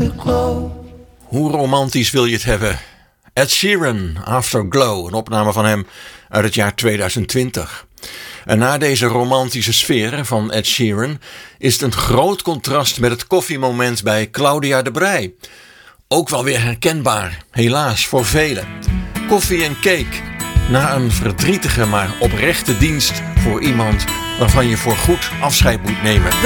Afterglow. Hoe romantisch wil je het hebben? Ed Sheeran, Afterglow, een opname van hem uit het jaar 2020. En na deze romantische sfeer van Ed Sheeran is het een groot contrast met het koffiemoment bij Claudia de Breij. Ook wel weer herkenbaar, helaas voor velen. Koffie en cake, na een verdrietige maar oprechte dienst voor iemand waarvan je voorgoed afscheid moet nemen.